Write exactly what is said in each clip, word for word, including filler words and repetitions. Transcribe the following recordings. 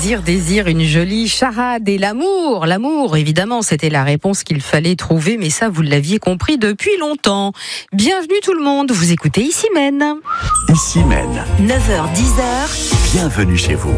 Désir, désir, une jolie charade. Et l'amour, l'amour, évidemment, c'était la réponse qu'il fallait trouver, mais ça, vous l'aviez compris depuis longtemps. Bienvenue tout le monde, vous écoutez Ici Mène. Ici Mène. neuf heures, dix heures. Bienvenue chez vous.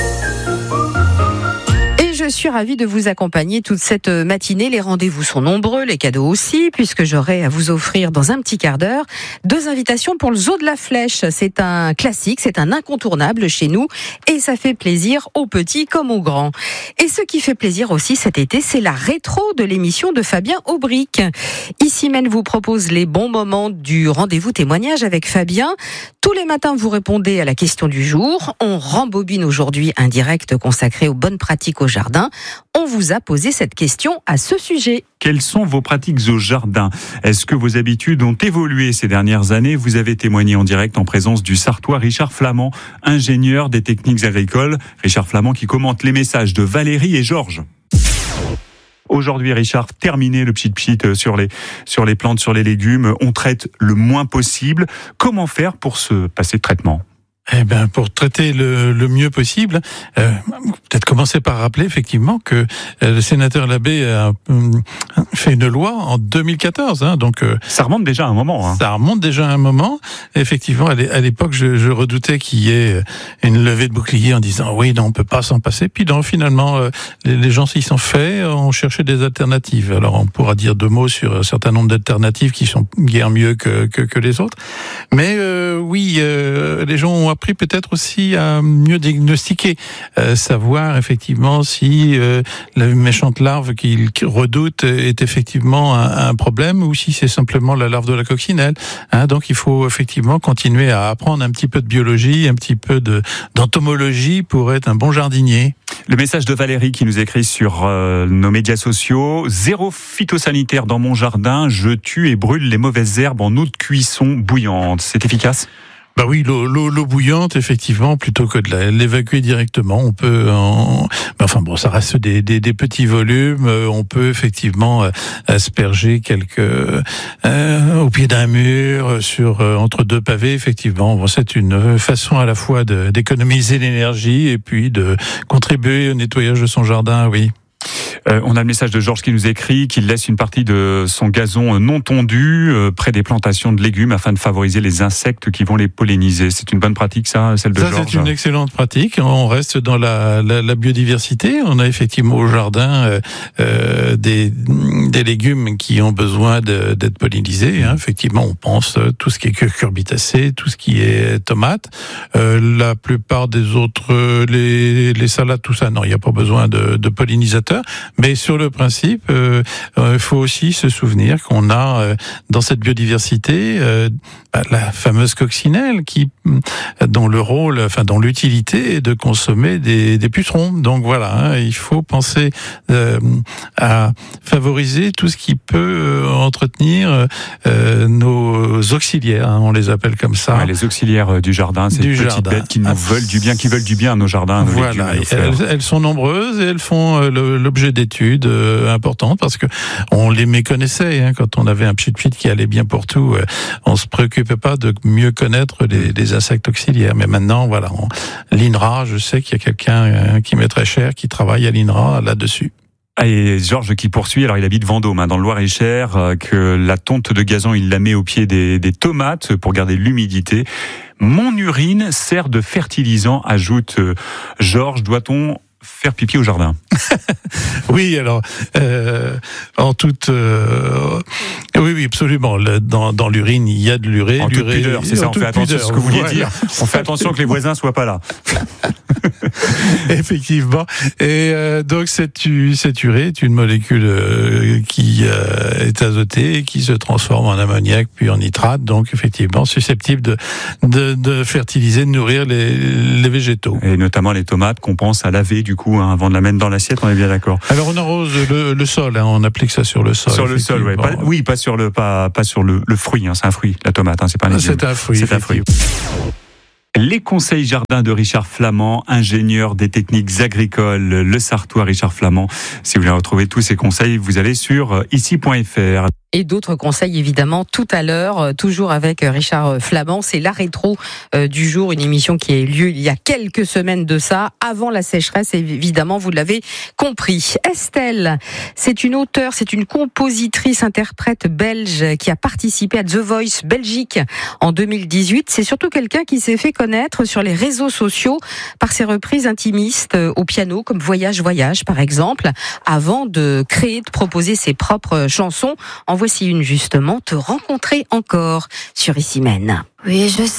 Je suis ravie de vous accompagner toute cette matinée. Les rendez-vous sont nombreux, les cadeaux aussi, puisque j'aurai à vous offrir dans un petit quart d'heure deux invitations pour le Zoo de la Flèche. C'est un classique, c'est un incontournable chez nous et ça fait plaisir aux petits comme aux grands. Et ce qui fait plaisir aussi cet été, c'est la rétro de l'émission de Fabien Aubric. Ici Mène vous propose les bons moments du rendez-vous témoignage avec Fabien. Tous les matins, vous répondez à la question du jour. On rembobine aujourd'hui un direct consacré aux bonnes pratiques au jardin. On vous a posé cette question à ce sujet. Quelles sont vos pratiques au jardin ? Est-ce que vos habitudes ont évolué ces dernières années ? Vous avez témoigné en direct en présence du Sartois Richard Flamand, ingénieur des techniques agricoles. Richard Flamand qui commente les messages de Valérie et Georges. Aujourd'hui, Richard, terminé le pchit-pchit sur les, sur les plantes, sur les légumes. On traite le moins possible. Comment faire pour se passer de traitement ? Eh ben, pour traiter le, le mieux possible, euh, peut-être commencer par rappeler effectivement que euh, le sénateur Labbé a euh, fait une loi en deux mille quatorze. Hein, donc euh, ça remonte déjà à un moment. Hein. Ça remonte déjà à un moment. Effectivement, à l'époque, je, je redoutais qu'il y ait une levée de bouclier en disant oui, non, on peut pas s'en passer. Puis non, finalement, euh, les, les gens s'y sont faits, ont cherché des alternatives. Alors, on pourra dire deux mots sur un certain nombre d'alternatives qui sont guère mieux que que, que les autres. Mais euh, oui, euh, les gens ont appris peut-être aussi à mieux diagnostiquer, euh, savoir effectivement si euh, la méchante larve qu'ils redoutent est effectivement un, un problème ou si c'est simplement la larve de la coccinelle. Hein, donc il faut effectivement continuer à apprendre un petit peu de biologie, un petit peu de d'entomologie pour être un bon jardinier. Le message de Valérie qui nous écrit sur euh, nos médias sociaux. Zéro phytosanitaire dans mon jardin, je tue et brûle les mauvaises herbes en eau de cuisson bouillante. C'est efficace ? Bah oui, l'eau, l'eau, l'eau bouillante, effectivement, plutôt que de la, l'évacuer directement, on peut. En... Enfin bon, ça reste des, des, des petits volumes. On peut effectivement asperger quelques euh, au pied d'un mur, sur euh, entre deux pavés. Effectivement, bon, c'est une façon à la fois de, d'économiser l'énergie et puis de contribuer au nettoyage de son jardin. Oui. Euh, on a le message de Georges qui nous écrit qu'il laisse une partie de son gazon non tondu euh, près des plantations de légumes afin de favoriser les insectes qui vont les polliniser. C'est une bonne pratique, ça, celle de ça, Georges ? C'est une excellente pratique. On reste dans la, la, la biodiversité. On a effectivement au jardin euh, euh, des, des légumes qui ont besoin de, d'être pollinisés. Hein. Effectivement, on pense euh, tout ce qui est cucurbitacé, tout ce qui est tomate. Euh, la plupart des autres, euh, les, les salades, tout ça, non, il n'y a pas besoin de, de pollinisateurs. Mais sur le principe, il euh, euh, faut aussi se souvenir qu'on a euh, dans cette biodiversité euh, la fameuse coccinelle qui, dont le rôle, enfin dont l'utilité est de consommer des, des pucerons. Donc voilà, hein, il faut penser euh, à favoriser tout ce qui peut euh, entretenir euh, nos auxiliaires, hein, on les appelle comme ça. Ouais, les auxiliaires du jardin, ces du petites jardin. bêtes qui nous Abs- veulent du bien, qui veulent du bien à nos jardins, à nos voilà, légumes, à nos elles, elles sont nombreuses et elles font euh, le, l'objet d'études euh, importantes parce que on les méconnaissait hein, quand on avait un pchit-pchit qui allait bien pour tout. Euh, on se préoccupait pas de mieux connaître les, les insectes auxiliaires. Mais maintenant, voilà, on, l'I N R A, je sais qu'il y a quelqu'un euh, qui m'est très cher, qui travaille à l'I N R A là-dessus. Et Georges qui poursuit, alors il habite Vendôme, hein, dans le Loir-et-Cher, euh, que la tonte de gazon, il la met au pied des, des tomates pour garder l'humidité. Mon urine sert de fertilisant, ajoute euh, Georges. Doit-on faire pipi au jardin? Oui, alors euh, en toute euh, oui, oui, absolument. Le, dans, dans l'urine, il y a de l'urée. En toute pudeur, c'est ça. On fait attention à ce que vous vouliez voilà. dire. On fait attention que les voisins soient pas là. Effectivement. Et euh, donc cette, cette urée est une molécule euh, qui euh, est azotée, qui se transforme en ammoniac puis en nitrate, donc effectivement susceptible de, de, de fertiliser, de nourrir les, les végétaux. Et notamment les tomates qu'on pense à laver du coup hein, avant de la mettre dans l'assiette, on est bien d'accord. Alors on arrose le, le sol, hein, on applique ça sur le sol. Sur le sol, ouais. Pas, oui, pas sur le pas pas sur le, le fruit. Hein, c'est un fruit, la tomate. Hein, c'est pas un légume. C'est un fruit. C'est un fruit. Les conseils jardin de Richard Flamand, ingénieur des techniques agricoles, le Sartois Richard Flamand. Si vous voulez retrouver tous ces conseils, vous allez sur ici point f r. Et d'autres conseils évidemment tout à l'heure, toujours avec Richard Flamand. C'est la rétro du jour, une émission qui a eu lieu il y a quelques semaines de ça, avant la sécheresse évidemment, vous l'avez compris. Estelle, c'est une auteure, c'est une compositrice, interprète belge qui a participé à The Voice Belgique en deux mille dix-huit. C'est surtout quelqu'un qui s'est fait connaître sur les réseaux sociaux par ses reprises intimistes au piano, comme Voyage Voyage par exemple, avant de créer, de proposer ses propres chansons. En voici une justement, Te rencontrer encore, sur Ici Mène. Oui, je